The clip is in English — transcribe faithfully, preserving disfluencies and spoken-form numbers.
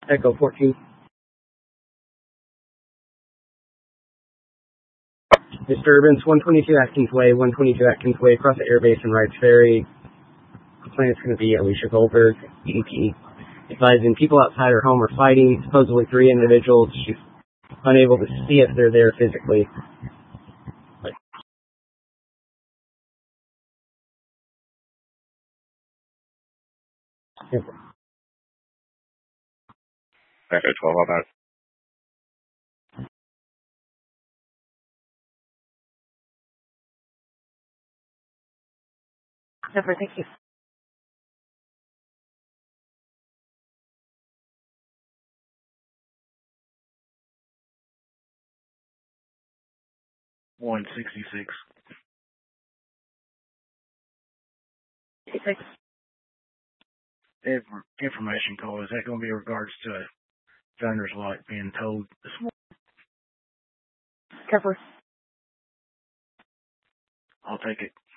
Echo fourteen. Disturbance, one twenty-two Atkins Way, one twenty-two Atkins Way, across the airbase in Wrights Ferry. Complainant's going to be Alicia Goldberg, E P. Advising people outside her home are fighting, supposedly three individuals. She's unable to see if they're there physically. Echo twelve, how about? Never, thank you. one sixty-six. Thanks. Inf- information call. Is that going to be in regards to a thunder's light being told this morning? Cover. I'll take it.